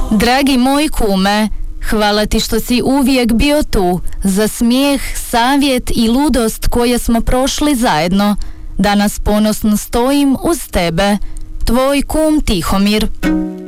Dragi moj kume, hvala ti što si uvijek bio tu, za smijeh, savjet i ludost koje smo prošli zajedno. Danas ponosno stojim uz tebe. Tvoj kum Tihomir.